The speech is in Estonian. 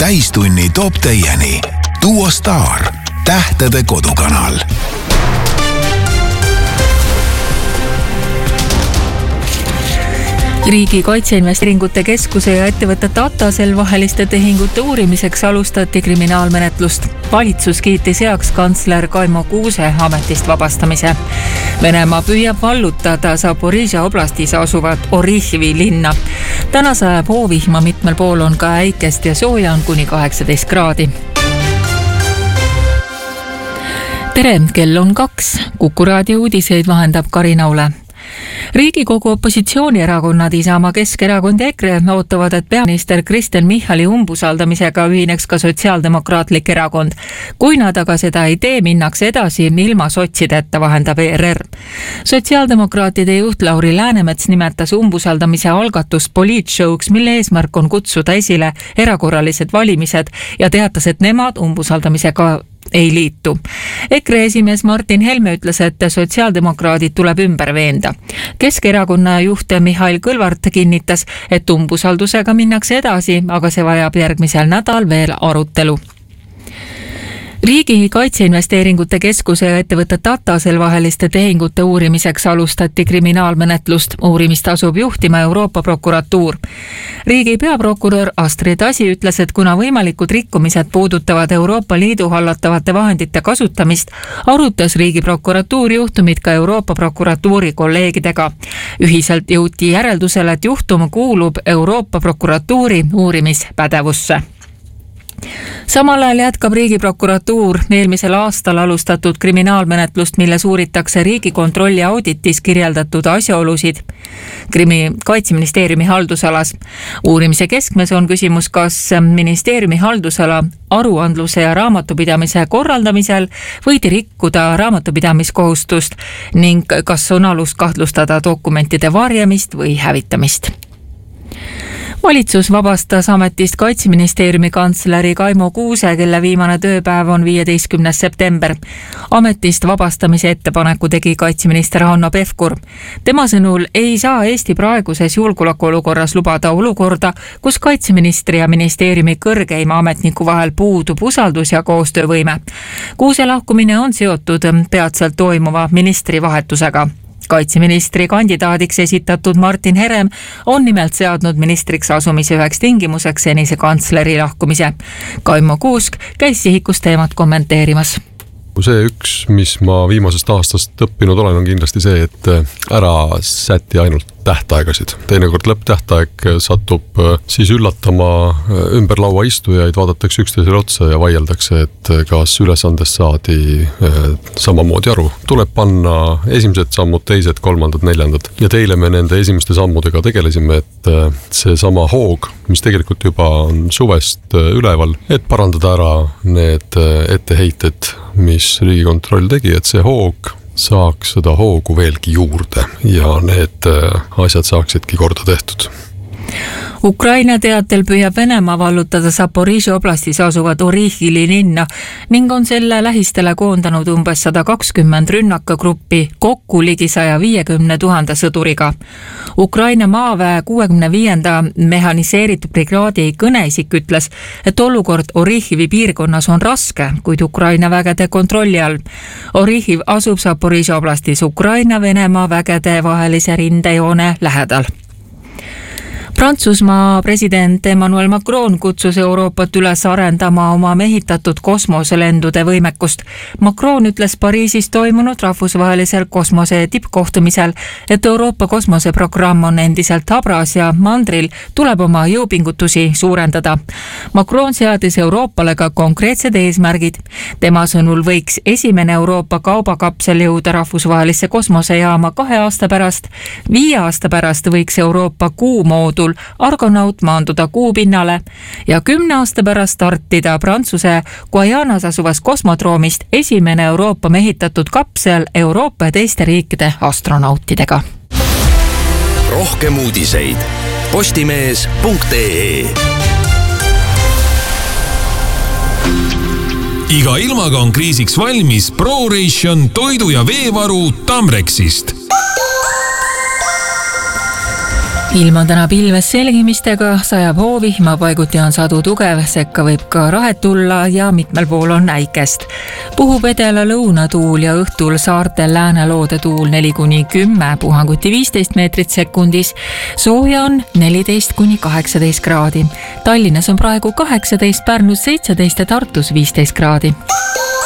Täistunni toob teieni Duo Star, tähtede kodukanal. Riigi Kaitseinvesteeringute Keskuse ja ettevõtte Tatasel vaheliste tehingute uurimiseks alustati kriminaalmenetlust. Valitsus kiitis heaks kantsler Kaimo Kuuse ametist vabastamise. Venemaa püüab vallutada Zaporižžja oblastis asuvat Orihhivi linna. Täna sajab hoovihma, mitmel pool on ka äikest ja sooja on kuni 18 kraadi. Tere, kell on 2. Kuku raadio uudiseid vahendab Karina Ule. Riigikogu opositsioonierakonnad Isamaa, Keskerakond ja EKRE ootavad, et peaminister Kristen Michali umbusaldamisega ühineks ka Sotsiaaldemokraatlik erakond. Kui nad aga seda ei tee, minnakse edasi ilma sotsideta, vahendab ERR. Sotsiaaldemokraatide juht Lauri Läänemets nimetas umbusaldamise algatust poliitshowks, mille eesmärk on kutsuda esile erakorralised valimised ja teatas, et nemad umbusaldamisega ei liitu. EKRE esimees Martin Helme ütles, et sotsiaaldemokraadid tuleb ümber veenda. Keskerakonna juht Mihhail Kõlvart kinnitas, et umbusaldusega minnakse edasi, aga see vajab järgmisel nädal veel arutelu. Riigi Kaitseinvesteeringute Keskuse ja ettevõtte Tatasel vaheliste tehingute uurimiseks alustati kriminaalmenetlust. Uurimist asub juhtima Euroopa prokuratuur. Riigi peaprokurör Astrid Asi ütles, et kuna võimalikud rikkumised puudutavad Euroopa Liidu hallatavate vahendite kasutamist, arutas Riigi prokuratuur juhtumit ka Euroopa prokuratuuri kolleegidega. Ühiselt jõuti järeldusele, et juhtum kuulub Euroopa prokuratuuri uurimispädevusse. Samal ajal jätkab Riigiprokuratuur eelmisel aastal alustatud kriminaalmenetlust, milles uuritakse Riigikontrolli auditis kirjeldatud asjaolusid Kaitseministeeriumi haldusalas. Uurimise keskmes on küsimus, kas ministeeriumi haldusala aruandluse ja raamatupidamise korraldamisel võidi rikkuda raamatupidamiskohustust ning kas on alust kahtlustada dokumentide varjamist või hävitamist. Valitsus vabastas ametist Kaitseministeeriumi kantsleri Kaimo Kuuse, kelle viimane tööpäev on 15. september. Ametist vabastamise ettepaneku tegi kaitseminister Hanno Pevkur. Tema sõnul ei saa Eesti praeguses julgeolekuolukorras lubada olukorda, kus kaitseministri ja ministeeriumi kõrgeima ametniku vahel puudub usaldus ja koostöövõime. Kuuse lahkumine on seotud peatselt toimuva ministrivahetusega. Kaitseministri kandidaadiks esitatud Martin Herem on nimelt seadnud ministriks asumise üheks tingimuseks senise kantsleri lahkumise. Kaimo Kuusk käis sihikus teemat kommenteerimas. See üks, mis ma viimasest aastast õppinud olen, on kindlasti see, et ära säti ainult tähtaegasid. Teinekord lõpptähtaeg satub siis üllatama ümber laua istujaid, vaadatakse üksteisele otsa ja vaieldakse, et kas ülesandest saadi samamoodi aru. Tuleb panna esimesed sammud, teised, kolmandad, neljandad. Ja teile me nende esimeste sammudega tegelesime, et see sama hoog, mis tegelikult juba on suvest üleval, et parandada ära need etteheited, mis Riigikontroll tegi, et see hoog saaks seda hoogu veelgi juurde ja need asjad saaksidki korda tehtud. Ukraina teatel püüab Venemaa vallutada Zaporižžja oblastis asuvat Orihhivi linna ning on selle lähistele koondanud umbes 120 rünnakagruppi kokku ligi 150 000 sõduriga. Ukraina maaväe 65. mehaniseeritud brigaadi kõneisik ütles, et olukord Orihhivi piirkonnas on raske, kuid Ukraina vägede kontrolli all. Orihhiv asub Zaporižžja oblastis Ukraina-Venemaa vägede vahelise rindejoone lähedal. Prantsusmaa president Emmanuel Macron kutsus Euroopat üles arendama oma mehitatud kosmoselendude võimekust. Macron ütles Pariisis toimunud rahvusvahelisel kosmose tippkohtumisel, et Euroopa kosmoseprogramm on endiselt habras ja mandril tuleb oma jõupingutusi suurendada. Macron seadis Euroopale ka konkreetsed eesmärgid. Tema sõnul võiks esimene Euroopa kaubakapsel jõuda rahvusvahelisse kosmosejaama 2 aasta pärast. 5 aasta pärast võiks Euroopa kuumoodul Argonaut maanduda kuupinnale ja 10 aasta pärast startida Prantsuse Guajanas asuvas kosmodroomist esimene Euroopa mehitatud kapsel Euroopa ja teiste riikide astronautidega. Rohkem uudiseid postimees.ee. Iga ilmaga on kriisiks valmis ProRation toidu- ja veevaru Tamrexist. ilm on täna pilves selgimistega, sajab hoovihma, paiguti on sadu tugev, sekka võib ka rahet tulla ja mitmel pool on äikest. Puhub edela lõunatuul ja õhtul saartel lääneloode tuul 4-10, puhanguti 15 meetrit sekundis. Sooja on 14-18 kraadi. Tallinnas on praegu 18, Pärnus 17 ja Tartus 15 kraadi.